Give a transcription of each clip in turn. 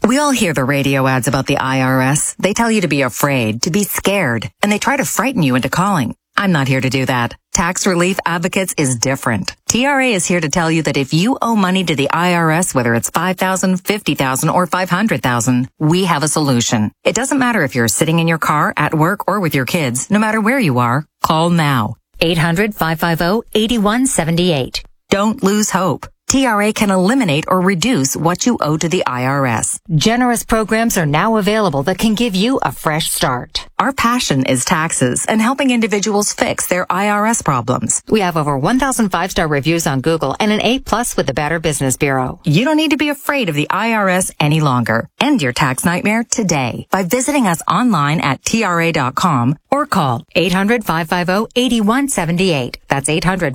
We all hear the radio ads about the IRS. They tell you to be afraid, to be scared, and they try to frighten you into calling. I'm not here to do that. Tax Relief Advocates is different. TRA is here to tell you that if you owe money to the IRS, whether it's $5,000, $50,000, or $500,000, we have a solution. It doesn't matter if you're sitting in your car, at work, or with your kids. No matter where you are, call now. 800-550-8178. Don't lose hope. TRA can eliminate or reduce what you owe to the IRS. Generous programs are now available that can give you a fresh start. Our passion is taxes and helping individuals fix their IRS problems. We have over 1,000 5-star reviews on Google and an A+ with the Better Business Bureau. You don't need to be afraid of the IRS any longer. End your tax nightmare today by visiting us online at TRA.com or call 800-550-8178. That's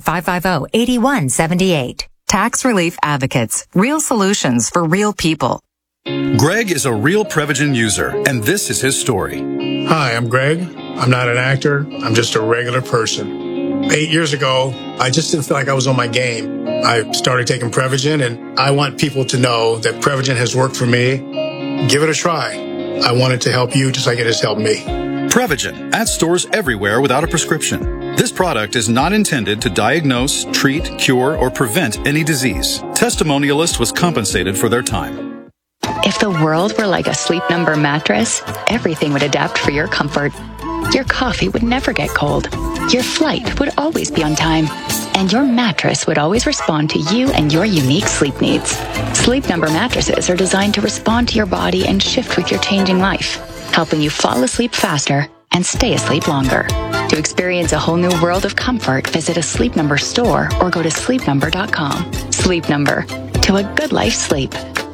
800-550-8178. Tax Relief Advocates. Real solutions for real people. Greg is a real Prevagen user, and this is his story. Hi, I'm Greg. I'm not an actor. I'm just a regular person. 8 years ago, I just didn't feel like I was on my game. I started taking Prevagen, and I want people to know that Prevagen has worked for me. Give it a try. I want it to help you just like it has helped me. Prevagen, at stores everywhere without a prescription. This product is not intended to diagnose, treat, cure, or prevent any disease. Testimonialist was compensated for their time. If the world were like a Sleep Number mattress, everything would adapt for your comfort. Your coffee would never get cold. Your flight would always be on time. And your mattress would always respond to you and your unique sleep needs. Sleep Number mattresses are designed to respond to your body and shift with your changing life, helping you fall asleep faster and stay asleep longer. To experience a whole new world of comfort, visit a Sleep Number store or go to sleepnumber.com. Sleep Number. To a good life sleep.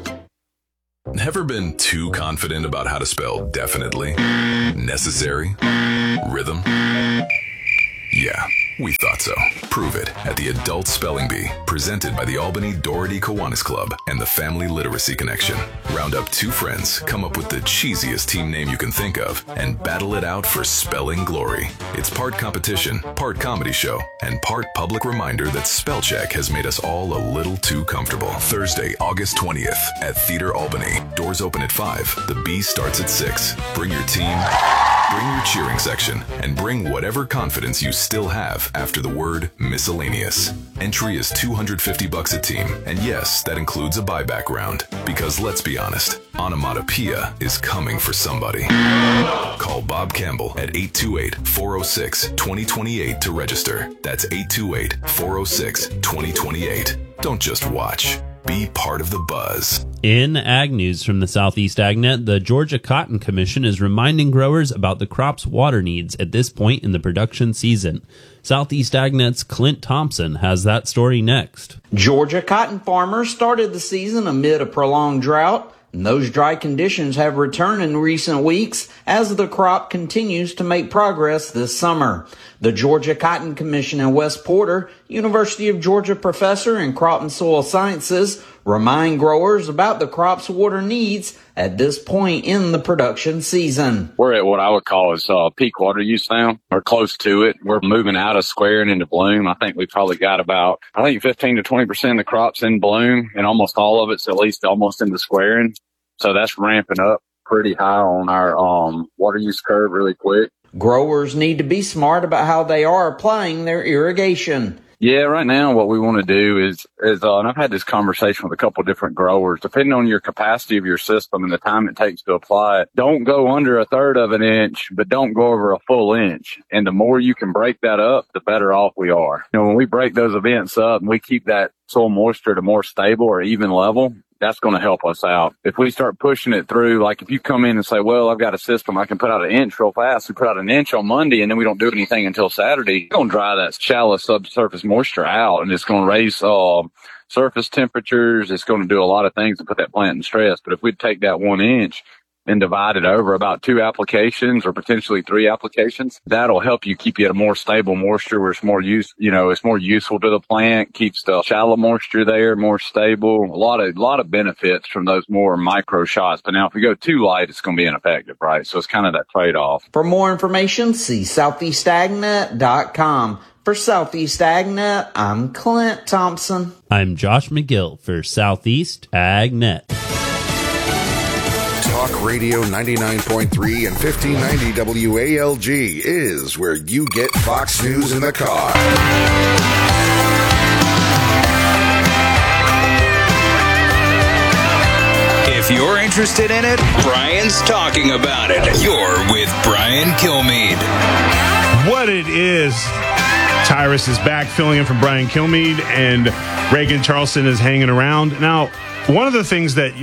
Never been too confident about how to spell definitely, necessary, rhythm? Yeah, we thought so. Prove it at the Adult Spelling Bee, presented by the Albany Doherty Kiwanis Club and the Family Literacy Connection. Round up two friends, come up with the cheesiest team name you can think of, and battle it out for spelling glory. It's part competition, part comedy show, and part public reminder that spell check has made us all a little too comfortable. Thursday, August 20th at Theater Albany. Doors open at 5. The Bee starts at 6. Bring your team, bring your cheering section, and bring whatever confidence you still have after the word miscellaneous. Entry is $250 a team, and yes, that includes a buyback round. Because let's be honest, onomatopoeia is coming for somebody. Call Bob Campbell at 828-406-2028 to register. That's 828-406-2028. Don't just watch. Be part of the buzz. In Ag News from the Southeast AgNet, the Georgia Cotton Commission is reminding growers about the crop's water needs at this point in the production season. Southeast AgNet's Clint Thompson has that story next. Georgia cotton farmers started the season amid a prolonged drought, and those dry conditions have returned in recent weeks as the crop continues to make progress this summer. The Georgia Cotton Commission in West Porter, University of Georgia professor in crop and soil sciences, remind growers about the crop's water needs at this point in the production season. We're at what I would call is peak water use now, or close to it. We're moving out of squaring into bloom. I think we've probably got about, 15 to 20% of the crops in bloom, and almost all of it's at least almost into squaring. So that's ramping up pretty high on our water use curve really quick. Growers need to be smart about how they are applying their irrigation. Yeah, right now what we want to do is and I've had this conversation with a couple of different growers, depending on your capacity of your system and the time it takes to apply it, don't go under a third of an inch, but don't go over a full inch. And the more you can break that up, the better off we are. When we break those events up and we keep that soil moisture to more stable or even level, that's going to help us out. If we start pushing it through, like if you come in and say, well, I've got a system, I can put out an inch real fast. We put out an inch on Monday and then we don't do anything until Saturday. It's going to dry that shallow subsurface moisture out, and it's going to raise surface temperatures. It's going to do a lot of things to put that plant in stress. But if we take that 1 inch and divide it over about 2 applications or potentially 3 applications, that'll help you keep you at a more stable moisture where it's more it's more useful to the plant, keeps the shallow moisture there, more stable. A lot of benefits from those more micro shots. But now if we go too light, it's going to be ineffective, right? So it's kind of that trade-off. For more information, see southeastagnet.com. For Southeast AgNet, I'm Clint Thompson. I'm Josh McGill for Southeast AgNet. Talk Radio 99.3 and 1590 WALG is where you get Fox News in the car. If you're interested in it, Brian's talking about it. You're with Brian Kilmeade. What it is, Tyrus is back filling in for Brian Kilmeade, and Reagan Charleston is hanging around. Now, one of the things that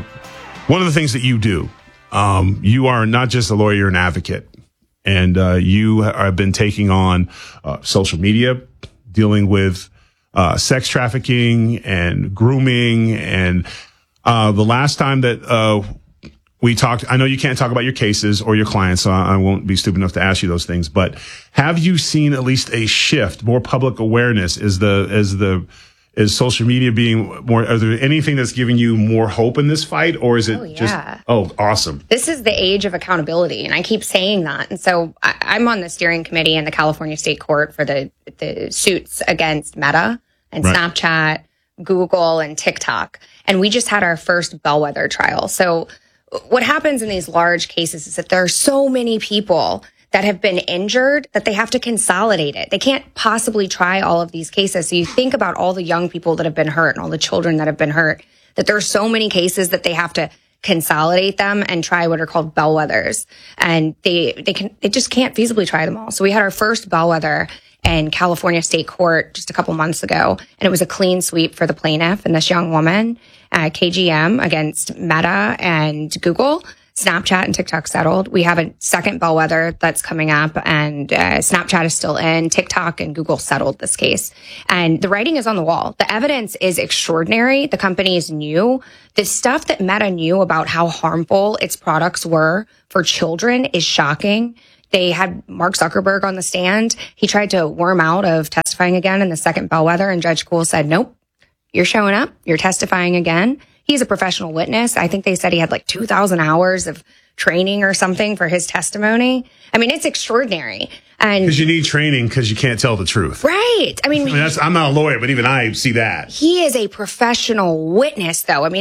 you do, you are not just a lawyer, you're an advocate. And you have been taking on social media, dealing with sex trafficking and grooming. And the last time that we talked, I know you can't talk about your cases or your clients, so I won't be stupid enough to ask you those things. But have you seen at least a shift, more public awareness? Is social media being more, are there anything that's giving you more hope in this fight, or is it awesome? This is the age of accountability, and I keep saying that. And so I'm on the steering committee in the California State Court for the suits against Meta and Snapchat, Google, and TikTok. And we just had our first bellwether trial. So what happens in these large cases is that there are so many people that have been injured that they have to consolidate it. They can't possibly try all of these cases. So you think about all the young people that have been hurt and all the children that have been hurt, that there are so many cases that they have to consolidate them and try what are called bellwethers. And they just can't feasibly try them all. So we had our first bellwether in California State Court just a couple months ago, and it was a clean sweep for the plaintiff and this young woman, KGM, against Meta and Google. Snapchat and TikTok settled. We have a second bellwether that's coming up, and Snapchat is still in. TikTok and Google settled this case. And the writing is on the wall. The evidence is extraordinary. The companies knew. The stuff that Meta knew about how harmful its products were for children is shocking. They had Mark Zuckerberg on the stand. He tried to worm out of testifying again in the second bellwether, and Judge Kuhl said, nope, you're showing up. You're testifying again. He's a professional witness. I think they said he had like 2,000 hours of training or something for his testimony. I mean, it's extraordinary. And because you need training because you can't tell the truth. Right. I mean, I'm not a lawyer, but even I see that. He is a professional witness, though. I mean,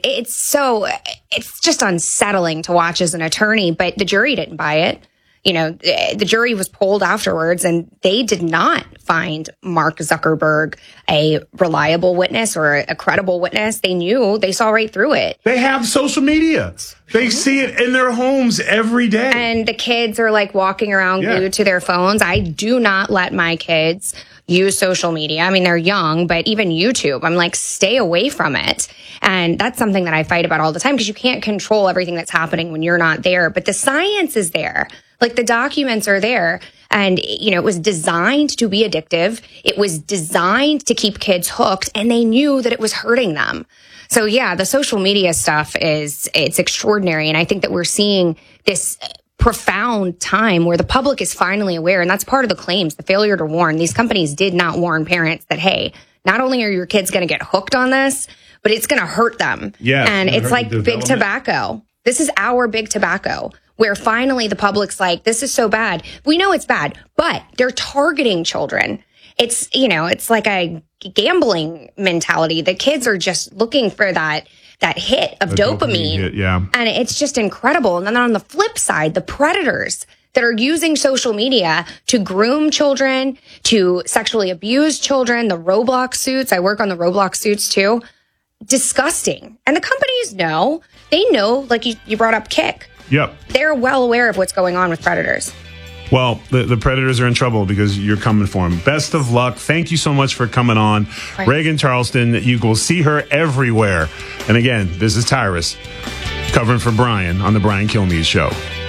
it's just unsettling to watch as an attorney, but the jury didn't buy it. You know, the jury was polled afterwards, and they did not find Mark Zuckerberg a reliable witness or a credible witness. They saw right through it. They have social media. They see it in their homes every day. And the kids are like walking around glued to their phones. I do not let my kids use social media. I mean, they're young, but even YouTube, I'm like, stay away from it. And that's something that I fight about all the time because you can't control everything that's happening when you're not there. But the science is there. Like the documents are there, and, you know, it was designed to be addictive. It was designed to keep kids hooked, and they knew that it was hurting them. So yeah, the social media stuff it's extraordinary. And I think that we're seeing this profound time where the public is finally aware. And that's part of the claims, the failure to warn. These companies did not warn parents that, hey, not only are your kids going to get hooked on this, but it's going to hurt them. Yeah, and it's like big tobacco. This is our big tobacco, where finally the public's like, this is so bad. We know it's bad, but they're targeting children. It's, you know, it's like a gambling mentality. The kids are just looking for that hit of dopamine hit, yeah. And it's just incredible. And then on the flip side, the predators that are using social media to groom children, to sexually abuse children, the Roblox suits. I work on the Roblox suits too. Disgusting. And the companies know. They know, like you brought up Kik. Yep. They're well aware of what's going on with predators. Well, the predators are in trouble because you're coming for them. Best of luck. Thank you so much for coming on. Right. Reagan Charleston, you will see her everywhere. And again, this is Tyrus covering for Brian on the Brian Kilmeade Show.